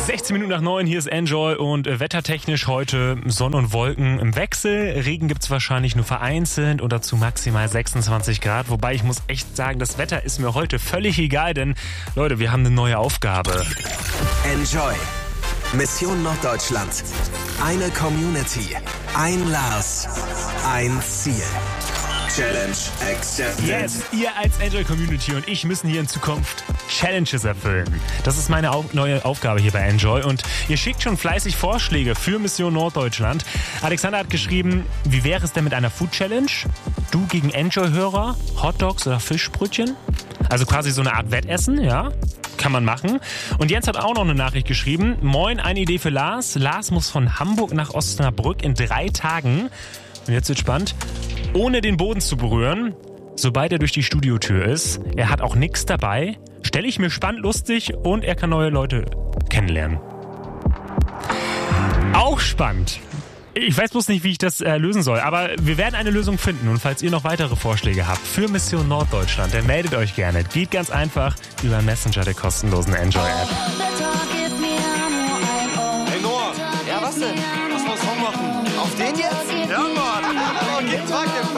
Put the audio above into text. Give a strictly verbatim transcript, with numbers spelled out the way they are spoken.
sechzehn Minuten nach neun, hier ist Enjoy und äh, wettertechnisch heute Sonne und Wolken im Wechsel. Regen gibt's wahrscheinlich nur vereinzelt und dazu maximal sechsundzwanzig Grad. Wobei ich muss echt sagen, das Wetter ist mir heute völlig egal, denn Leute, wir haben eine neue Aufgabe. Enjoy. Mission Norddeutschland. Eine Community. Ein Lars. Ein Ziel. Challenge accepted. Yes, ihr als Enjoy Community und ich müssen hier in Zukunft Challenges erfüllen. Das ist meine au- neue Aufgabe hier bei Enjoy und ihr schickt schon fleißig Vorschläge für Mission Norddeutschland. Alexander hat geschrieben, wie wäre es denn mit einer Food Challenge? Du gegen Enjoy-Hörer, Hotdogs oder Fischbrötchen? Also quasi so eine Art Wettessen, ja? Kann man machen. Und Jens hat auch noch eine Nachricht geschrieben. Moin, eine Idee für Lars. Lars muss von Hamburg nach Osnabrück in drei Tagen. Und jetzt wird spannend. Ohne den Boden zu berühren, sobald er durch die Studiotür ist. Er hat auch nichts dabei. Stelle ich mir spannend, lustig und er kann neue Leute kennenlernen. Auch spannend. Ich weiß bloß nicht, wie ich das äh, lösen soll, aber wir werden eine Lösung finden. Und falls ihr noch weitere Vorschläge habt für Mission Norddeutschland, dann meldet euch gerne. Geht ganz einfach über Messenger der kostenlosen Enjoy-App. Hey Noah, Ja, was denn? lass mal Song machen. Auf den jetzt? Ja, Mann. Okay, trag den.